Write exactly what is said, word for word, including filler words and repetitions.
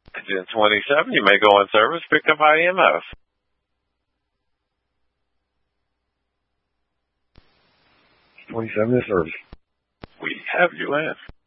Engine twenty-seven, you may go on service, picked up I M F. twenty-seven in service. We have you in.